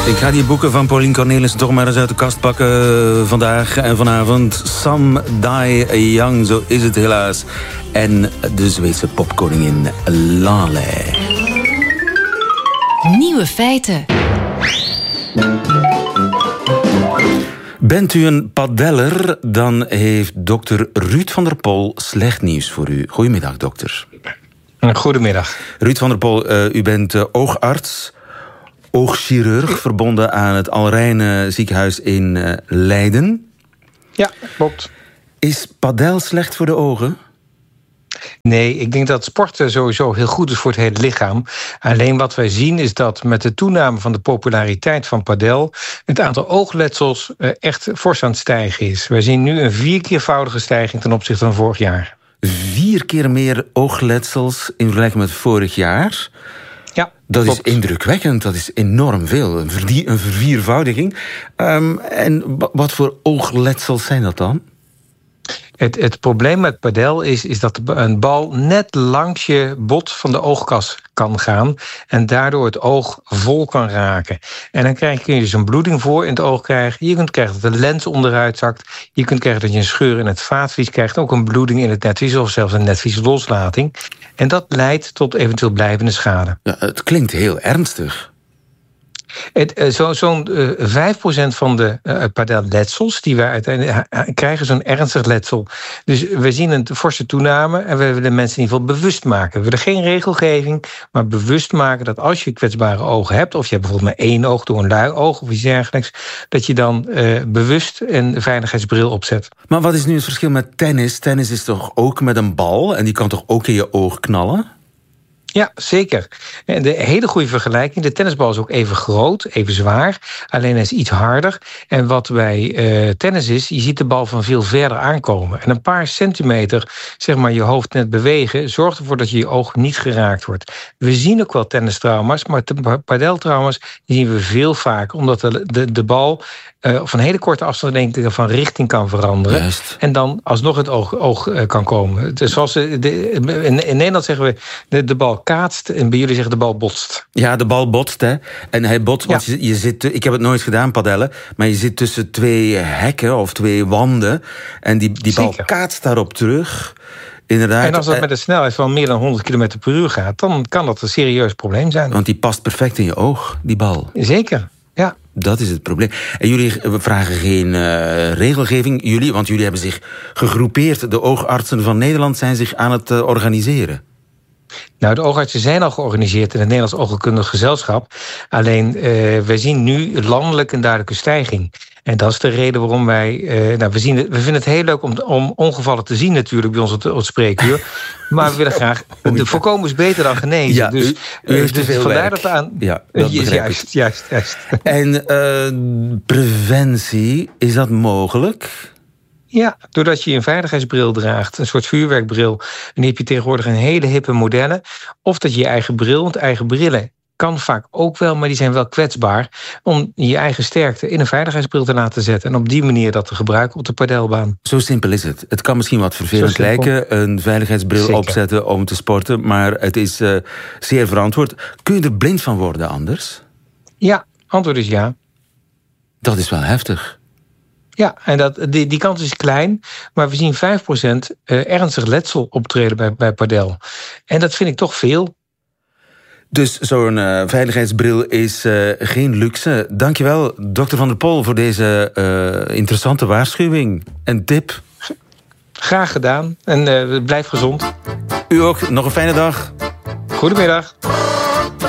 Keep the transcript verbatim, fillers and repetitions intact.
Ik ga die boeken van Pauline Cornelissen toch maar eens uit de kast pakken vandaag en vanavond. Some Die Young, zo is het helaas. En de Zweedse popkoningin Lale. Nieuwe feiten. Bent u een padeller, dan heeft dokter Ruud van der Pol slecht nieuws voor u. Goedemiddag, dokter. Goedemiddag. Ruud van der Pol, uh, u bent uh, oogarts, oogchirurg, verbonden aan het Alrijne ziekenhuis in uh, Leiden. Ja, klopt. Is padel slecht voor de ogen? Nee, ik denk dat sporten sowieso heel goed is voor het hele lichaam. Alleen wat wij zien is dat met de toename van de populariteit van padel het aantal oogletsels echt fors aan het stijgen is. Wij zien nu een vierkeervoudige stijging ten opzichte van vorig jaar. Vier keer meer oogletsels in vergelijking met vorig jaar? Ja, dat klopt. is indrukwekkend, dat is enorm veel. Een, verdie- een verviervoudiging. Um, en wat voor oogletsels zijn dat dan? Het, het probleem met padel is, is dat een bal net langs je bot van de oogkas kan gaan en daardoor het oog vol kan raken. En dan krijg je dus een bloeding voor in het oog krijgen. Je kunt krijgen dat de lens onderuit zakt. Je kunt krijgen dat je een scheur in het vaatvlies krijgt. Ook een bloeding in het netvlies of zelfs een netvlieslating. En dat leidt tot eventueel blijvende schade. Ja, het klinkt heel ernstig. Het, zo, zo'n uh, vijf procent van de uh, padelletsels die wij uiteindelijk uh, krijgen, zo'n ernstig letsel. Dus we zien een forse toename en we willen de mensen in ieder geval bewust maken. We willen geen regelgeving, maar bewust maken dat als je kwetsbare ogen hebt, of je hebt bijvoorbeeld maar één oog door een lui oog of iets dergelijks, dat je dan uh, bewust een veiligheidsbril opzet. Maar wat is nu het verschil met tennis? Tennis is toch ook met een bal en die kan toch ook in je oog knallen? Ja, zeker. En de hele goede vergelijking. De tennisbal is ook even groot, even zwaar. Alleen hij is iets harder. En wat bij uh, tennis is, je ziet de bal van veel verder aankomen. En een paar centimeter, zeg maar, je hoofd net bewegen zorgt ervoor dat je je oog niet geraakt wordt. We zien ook wel tennistrauma's, maar padeltrauma's zien we veel vaker. Omdat de, de, de bal uh, op een hele korte afstand denk ik, van richting kan veranderen. Juist. En dan alsnog het oog, oog uh, kan komen. Dus zoals de, de, in, in Nederland zeggen we, de, de bal kaatst en bij jullie zeggen de bal botst. Ja, de bal botst, hè. En hij botst, want ja. je, je zit... Ik heb het nooit gedaan, padellen, maar je zit tussen twee hekken of twee wanden en die, die bal kaatst daarop terug. Inderdaad. En als dat met een snelheid van meer dan honderd kilometer per uur gaat, dan kan dat een serieus probleem zijn. Want die past perfect in je oog, die bal. Zeker, ja. Dat is het probleem. En jullie vragen geen uh, regelgeving, jullie, want jullie hebben zich gegroepeerd. De oogartsen van Nederland zijn zich aan het uh, organiseren. Nou, de oogartsen zijn al georganiseerd in het Nederlands Oogheelkundig Gezelschap. Alleen, uh, wij zien nu landelijk een duidelijke stijging. En dat is de reden waarom wij... Uh, nou, we, zien het, we vinden het heel leuk om, om ongevallen te zien natuurlijk bij ons op het spreekuur. Maar we willen graag... De voorkomen is beter dan genezen. Ja, dus u, u heeft dus veel vandaar werk. dat we aan... Ja, dat juist, juist, juist, juist. En uh, preventie, is dat mogelijk? Ja, doordat je een veiligheidsbril draagt, een soort vuurwerkbril, en dan heb je tegenwoordig een hele hippe modellen. Of dat je je eigen bril, want eigen brillen kan vaak ook wel, maar die zijn wel kwetsbaar, om je eigen sterkte in een veiligheidsbril te laten zetten en op die manier dat te gebruiken op de padelbaan. Zo simpel is het. Het kan misschien wat vervelend lijken, een veiligheidsbril Zeker. opzetten om te sporten, maar het is uh, zeer verantwoord. Kun je er blind van worden anders? Ja, antwoord is ja. Dat is wel heftig. Ja, en dat, die, die kans is klein, maar we zien vijf procent uh, ernstig letsel optreden bij, bij padel. En dat vind ik toch veel. Dus zo'n uh, veiligheidsbril is uh, geen luxe. Dankjewel, dokter Van der Pol, voor deze uh, interessante waarschuwing en tip. Graag gedaan en uh, blijf gezond. U ook, nog een fijne dag. Goedemiddag.